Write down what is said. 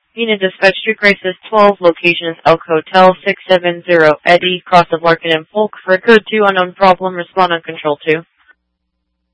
Unit dispatch to Crisis 12, location is Elk Hotel 670 Eddie, cross of Larkin and Polk. For code 2 unknown problem, respond on control 2.